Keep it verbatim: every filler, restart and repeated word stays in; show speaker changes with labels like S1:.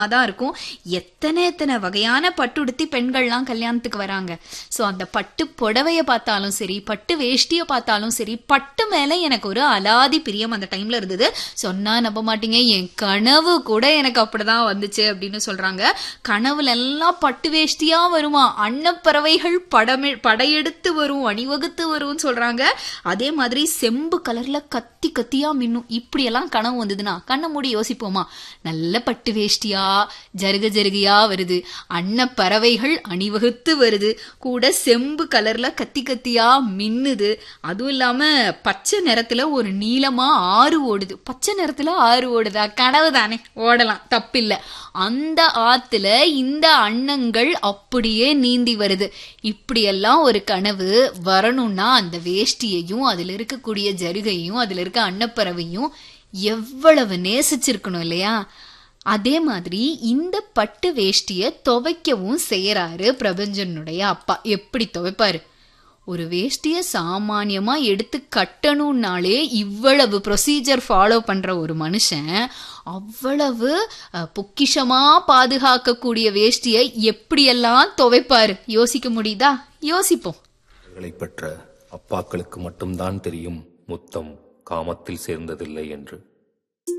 S1: தான் இருக்கும். எத்தனை எத்தனை வகையான பட்டுடுத்தி பெண்கள்லாம் கல்யாணத்துக்கு வராங்க. சோ அந்த பட்டு புடவைய பார்த்தாலும் சரி, பட்டு வேஷ்டிய பார்த்தாலும் சரி, பட்டு மேல எனக்கு ஒரு அலாதி பிரியம் அந்த டைம்ல இருந்தது. சொன்னா நம்ப மாட்டீங்க, என் கனவு கூட எனக்கு அப்படிதான் வந்துச்சு அப்படின்னு சொல்றாங்க. கனவுல எல்லாம் பட்டு வேஷ்டியா வருமா, அன்னப்பறவைகள் படமே படையெடுத்து வரும், அணிவகுத்து வரும்னு சொல்றாங்க. அதே மாதிரி செம்பு கலர்ல கத்தி கத்தியா மின்னும். இப்படி எல்லாம் கனவு வந்ததுன்னா கண்ணை மூடி யோசிப்போமா? நல்ல பட்டு வேஷ்டியா ஜருக ஜருகையா வருது, அன்ன பறவைகள் அணிவகுத்து வருது, கூட செம்பு கலர்ல கத்தி கத்தியா மின்னுது. அதுவும் இல்லாம பச்சை நிறத்துல ஒரு நீளமா ஆறு ஓடுது. பச்சை நிறத்துல ஆறு ஓடுதா? கனவு தானே, ஓடலாம், தப்பில்ல. அந்த ஆத்துல இந்த அன்னங்கள் அப்படியே நீந்தி வருது. இப்படியெல்லாம் ஒரு கனவு வரணும்னா அந்த வேஷ்டியையும் அதுல இருக்கக்கூடிய ஜருகையும் அதுல இருக்க அன்னப்பறவையும் எவ்வளவு நேசிச்சிருக்கணும் இல்லையா? அதே மாதிரி இந்த பட்டு வேஷ்டிய துவைக்கவும் செய்யறாரு பிரபஞ்சனுடைய அப்பா. எப்படி துவைப்பாரு? ஒரு வேஷ்டிய சாமானியமா எடுத்து கட்டணும்னாலே இவ்வளவு ப்ரொசீஜர் ஃபாலோ பண்ற ஒரு மனுஷன் அவ்வளவு பொக்கிஷமா பாதுகாக்கக்கூடிய வேஷ்டிய எப்படியெல்லாம் துவைப்பாரு? யோசிக்க முடியுதா? யோசிப்போம்.
S2: பெற்ற அப்பாக்களுக்கு மட்டும்தான் தெரியும் முத்தம் காமத்தில் சேர்ந்ததில்லை என்று.